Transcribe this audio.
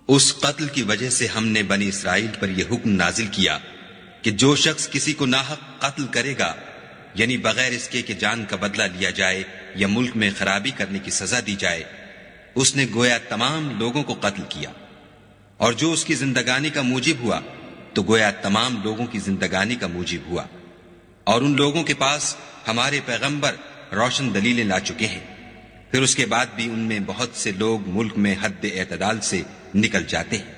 उस कत्ल की वजह से हमने बनी इसराइल पर यह हुक्म नाजिल किया कि जो शख्स किसी को नाहक कत्ल करेगा, यानी बगैर इसके कि जान का बदला लिया जाए या मुल्क में खराबी करने की सजा दी जाए, उसने गोया तमाम लोगों को कत्ल किया। और जो उसकी जिंदगानी का मूजिब हुआ तो गोया तमाम लोगों की जिंदगानी का मूजिब हुआ। और उन लोगों के पास हमारे पैगंबर रोशन दलीलें ला चुके हैं, फिर उसके बाद भी उनमें बहुत से लोग मुल्क में हद एतदाल से निकल जाते हैं।